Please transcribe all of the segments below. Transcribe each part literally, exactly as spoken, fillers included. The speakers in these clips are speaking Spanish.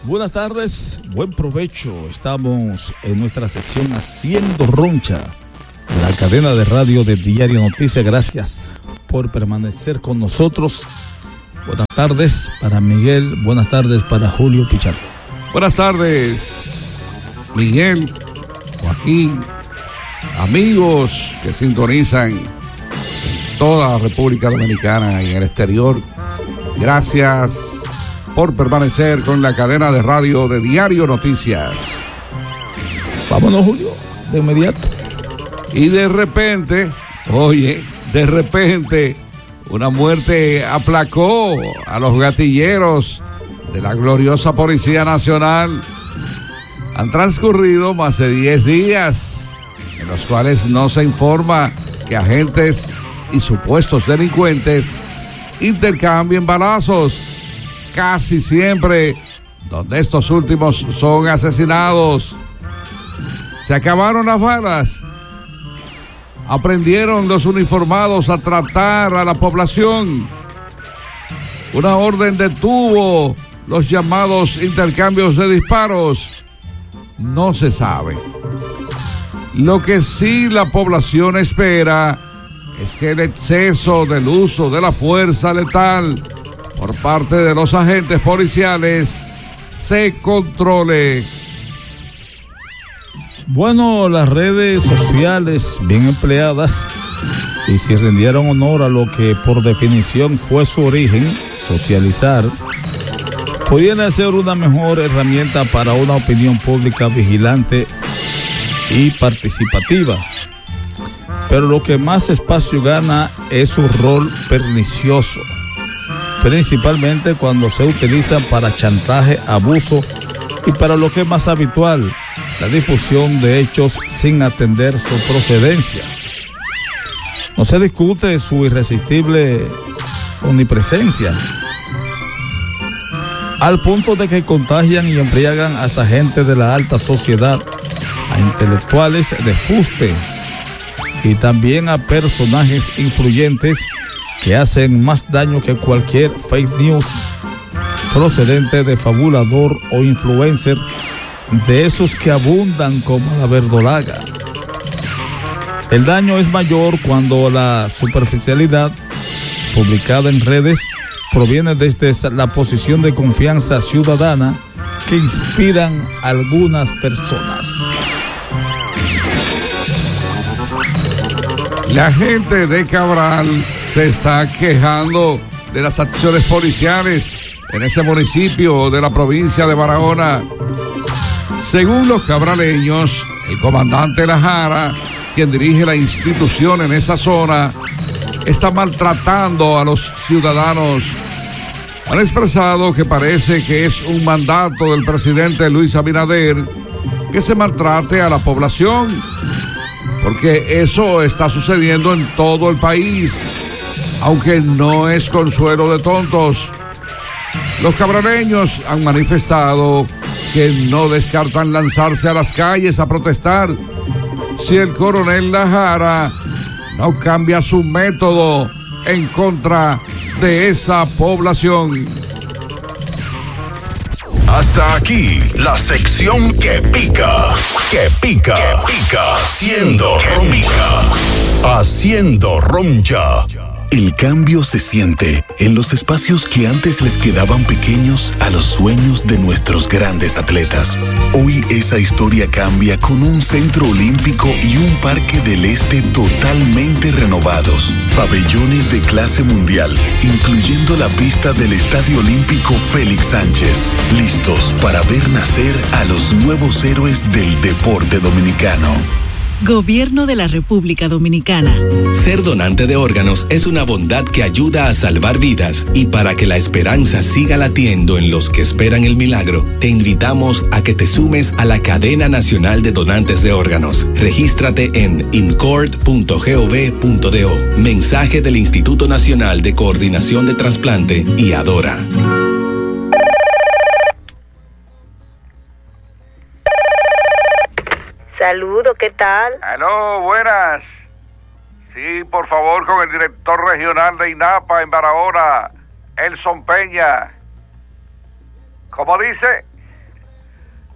Buenas tardes, buen provecho. Estamos en nuestra sección Haciendo Roncha, la cadena de radio de Diario Noticias. Gracias por permanecer con nosotros. Buenas tardes para Miguel, buenas tardes para Julio Pichardo. Buenas tardes, Miguel, Joaquín, amigos que sintonizan en toda la República Dominicana y en el exterior. Gracias por permanecer con la cadena de radio de Diario Noticias. Vámonos, Julio, de inmediato. Y de repente, oye, de repente, una muerte aplacó a los gatilleros de la gloriosa Policía Nacional. Han transcurrido más de diez días, en los cuales no se informa que agentes y supuestos delincuentes intercambien balazos. Casi siempre, donde estos últimos son asesinados. Se acabaron las balas. Aprendieron los uniformados a tratar a la población. Una orden detuvo los llamados intercambios de disparos. No se sabe. Lo que sí la población espera es que el exceso del uso de la fuerza letal por parte de los agentes policiales se controle. Bueno, las redes sociales bien empleadas y si rindieron honor a lo que por definición fue su origen, socializar, podían ser una mejor herramienta para una opinión pública vigilante y participativa. Pero lo que más espacio gana es su rol pernicioso, principalmente cuando se utilizan para chantaje, abuso y para lo que es más habitual, la difusión de hechos sin atender su procedencia. No se discute su irresistible omnipresencia, al punto de que contagian y embriagan hasta gente de la alta sociedad, a intelectuales de fuste y también a personajes influyentes que hacen más daño que cualquier fake news procedente de fabulador o influencer, de esos que abundan como la verdolaga. El daño es mayor cuando la superficialidad publicada en redes proviene desde la posición de confianza ciudadana que inspiran a algunas personas. La gente de Cabral se está quejando de las acciones policiales en ese municipio de la provincia de Barahona. Según los cabraleños, el comandante La Jara, quien dirige la institución en esa zona, está maltratando a los ciudadanos. Han expresado que parece que es un mandato del presidente Luis Abinader que se maltrate a la población, porque eso está sucediendo en todo el país, aunque no es consuelo de tontos. Los cabraleños han manifestado que no descartan lanzarse a las calles a protestar si el coronel La Jara no cambia su método en contra de esa población. Hasta aquí la sección que pica, que pica, que pica, haciendo roncha, haciendo roncha. El cambio se siente en los espacios que antes les quedaban pequeños a los sueños de nuestros grandes atletas. Hoy esa historia cambia con un centro olímpico y un parque del este totalmente renovados. Pabellones de clase mundial, incluyendo la pista del Estadio Olímpico Félix Sánchez. Listos para ver nacer a los nuevos héroes del deporte dominicano. Gobierno de la República Dominicana. Ser donante de órganos es una bondad que ayuda a salvar vidas, y para que la esperanza siga latiendo en los que esperan el milagro, te invitamos a que te sumes a la Cadena Nacional de Donantes de Órganos. Regístrate en incord punto gov punto do. Mensaje del Instituto Nacional de Coordinación de Trasplante y Adora. Saludos, ¿qué tal? Aló, buenas. Sí, por favor, con el director regional de INAPA en Barahona, Elson Peña. ¿Cómo dice?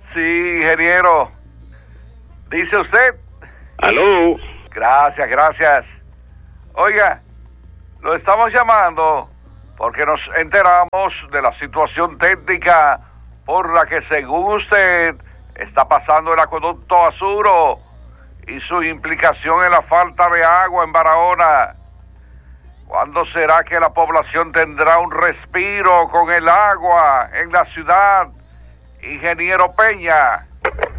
Sí, ingeniero. ¿Dice usted? Aló. Gracias, gracias. Oiga, lo estamos llamando porque nos enteramos de la situación técnica por la que, según usted, está pasando el acueducto Azuro y su implicación en la falta de agua en Barahona. ¿Cuándo será que la población tendrá un respiro con el agua en la ciudad? Ingeniero Peña.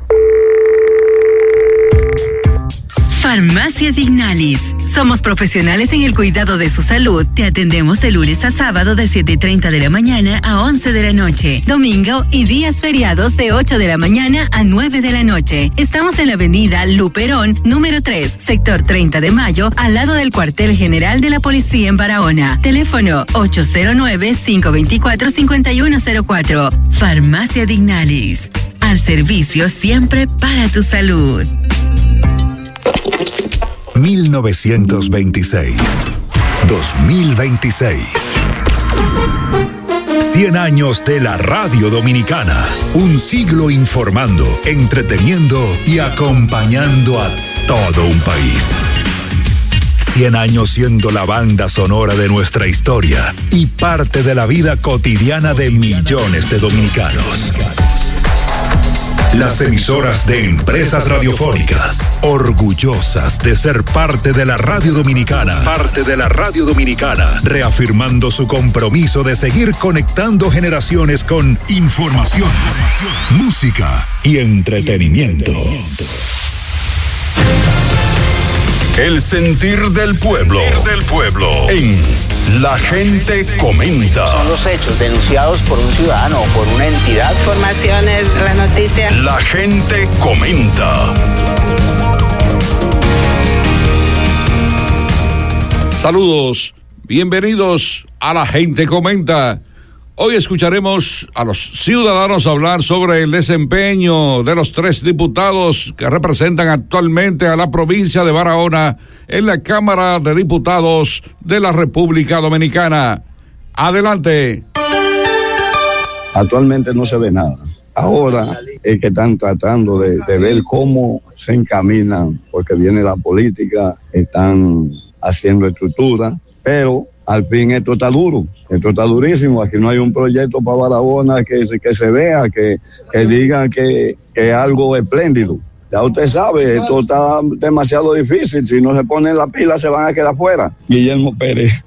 Farmacia Dignalis. Somos profesionales en el cuidado de su salud. Te atendemos de lunes a sábado de siete y treinta de la mañana a once de la noche. Domingo y días feriados de ocho de la mañana a nueve de la noche. Estamos en la avenida Luperón, número tres, sector treinta de mayo, al lado del cuartel general de la policía en Barahona. Teléfono ocho cero nueve, cinco dos cuatro, cinco uno cero cuatro. Farmacia Dignalis. Al servicio siempre para tu salud. mil novecientos veintiséis, dos mil veintiséis. cien años de la radio dominicana. Un siglo informando, entreteniendo y acompañando a todo un país. cien años siendo la banda sonora de nuestra historia y parte de la vida cotidiana de millones de dominicanos. Las emisoras de Empresas Radiofónicas, orgullosas de ser parte de la radio dominicana, parte de la radio dominicana, reafirmando su compromiso de seguir conectando generaciones con información, música y entretenimiento. El sentir del pueblo, del pueblo, en La Gente Comenta. Son los hechos denunciados por un ciudadano o por una entidad. Informaciones, la noticia. La Gente Comenta. Saludos, bienvenidos a La Gente Comenta. Hoy escucharemos a los ciudadanos hablar sobre el desempeño de los tres diputados que representan actualmente a la provincia de Barahona en la Cámara de Diputados de la República Dominicana. Adelante. Actualmente no se ve nada. Ahora es que están tratando de, de ver cómo se encaminan, porque viene la política, están haciendo estructura, pero al fin esto está duro, esto está durísimo. Aquí no hay un proyecto para Barahona que, que se vea, que, que digan que es algo espléndido. Ya usted sabe, esto está demasiado difícil. Si no se ponen la pila, se van a quedar fuera. Guillermo Pérez.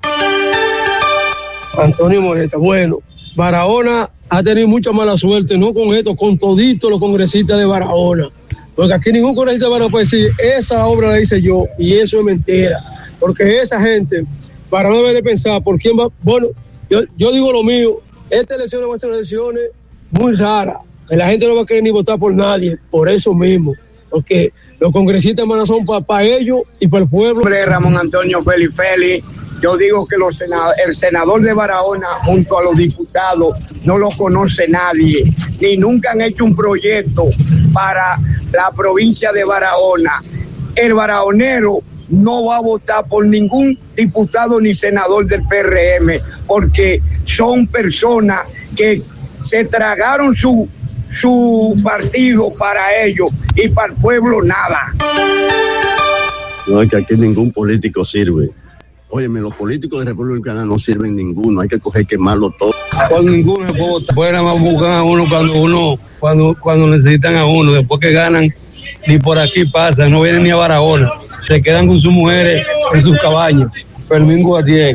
Antonio Moreta. Bueno, Barahona ha tenido mucha mala suerte, no con esto, con toditos los congresistas de Barahona. Porque aquí ningún congresista de Barahona puede decir, esa obra la hice yo, y eso es mentira. Porque esa gente, Barahona debe de pensar por quién va. Bueno, yo, yo digo lo mío, esta elección va a ser una elección muy rara, que la gente no va a querer ni votar por nadie, por eso mismo. Porque los congresistas van a son para pa ellos y para el pueblo. Ramón Antonio Félix Félix, yo digo que los senador, el senador de Barahona junto a los diputados no lo conoce nadie, ni nunca han hecho un proyecto para la provincia de Barahona. El barahonero no va a votar por ningún diputado ni senador del P R M, porque son personas que se tragaron su su partido para ellos y para el pueblo nada. No, es que aquí ningún político sirve. Óyeme, los políticos de República Dominicana no sirven ninguno, hay que coger quemarlo todo. Con ninguno se puede votar. Pueden más buscar a uno cuando uno, cuando, cuando necesitan a uno, después que ganan, ni por aquí pasan, no vienen ni a Barahona, se quedan con sus mujeres en sus cabañas. Fermín Guardián.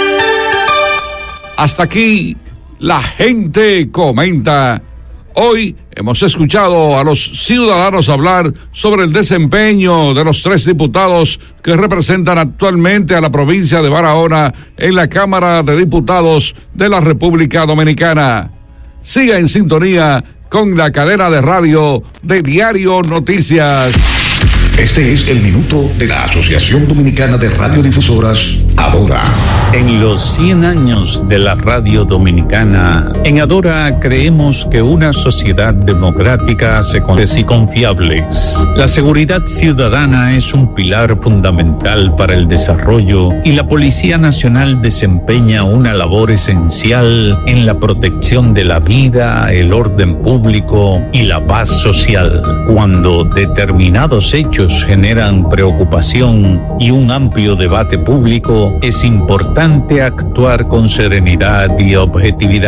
Hasta aquí, La Gente Comenta. Hoy hemos escuchado a los ciudadanos hablar sobre el desempeño de los tres diputados que representan actualmente a la provincia de Barahona en la Cámara de Diputados de la República Dominicana. Siga en sintonía con la cadena de radio de Diario Noticias. Este es el minuto de la Asociación Dominicana de Radiodifusoras, Adora. En los cien años de la radio dominicana, en Adora creemos que una sociedad democrática se conoce y confiables. La seguridad ciudadana es un pilar fundamental para el desarrollo y la Policía Nacional desempeña una labor esencial en la protección de la vida, el orden público y la paz social. Cuando determinados hechos generan preocupación y un amplio debate público, es importante actuar con serenidad y objetividad.